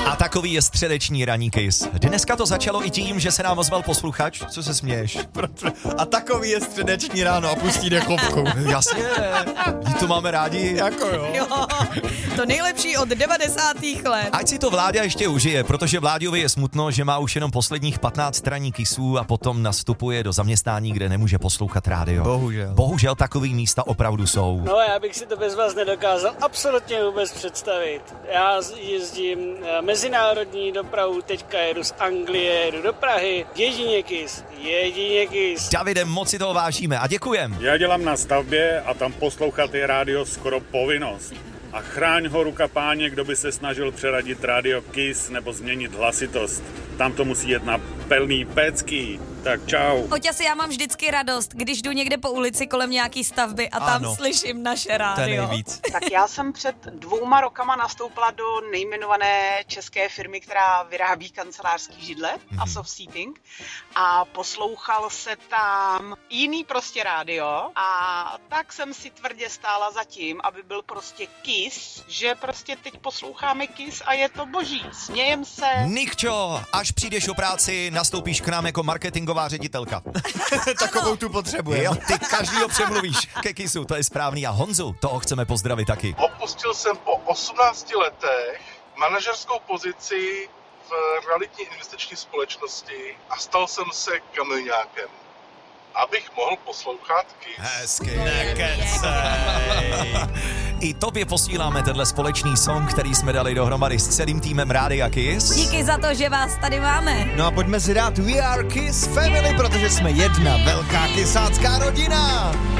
A takový je středeční ranní Kiss. Dneska to začalo i tím, že se nám ozval posluchač. Co se směješ? A takový je středeční ráno a pustí dechovku. Jasně, to máme rádi. Jako jo. To nejlepší od 90. let. Ať si to Vláďa ještě užije, protože Vláďovi je smutno, že má už jenom posledních 15 ranní Kissů a potom nastupuje do zaměstnání, kde nemůže poslouchat rádio. Bohužel takový místa opravdu jsou. No, já bych si to bez vás nedokázal absolutně vůbec představit. Já jezdím mezinárodní dopravu, teďka jedu z Anglie, jedu do Prahy. Jedině Kiss. Davide, moc si toho vážíme a děkujem. Já dělám na stavbě a tam poslouchat je rádio skoro povinnost. A chráň ho ruka páně, kdo by se snažil přeradit rádio Kiss nebo změnit hlasitost. Tam to musí jet na plný pecky. Tak čau. Oťasi, já mám vždycky radost, když jdu někde po ulici kolem nějaký stavby a tam slyším naše rádio. To je nejvíc. Tak já jsem před 2 rokama nastoupila do nejmenované české firmy, která vyrábí kancelářský židle a soft seating a poslouchal se tam jiný prostě rádio a tak jsem si tvrdě stála za tím, aby byl prostě Kiss, že prostě teď posloucháme Kiss a je to boží. Smějem se. Nikčo, až přijdeš o práci, nastoupíš k nám jako marketingová ředitelka. Takovou tu potřebujeme. Jo, ty každýho přemluvíš ke Kissu, to je správný. A Honzu, toho chceme pozdravit taky. Opustil jsem po 18 letech manažerskou pozici v realitní investiční společnosti a stal jsem se kamilňákem, abych mohl poslouchat Kiss. Hezky. Nekecej. I tobě posíláme tenhle společný song, který jsme dali dohromady s celým týmem Rádia Kiss. Díky za to, že vás tady máme. No a pojďme si dát We Are Kiss Family, protože jsme jedna velká kissácká rodina.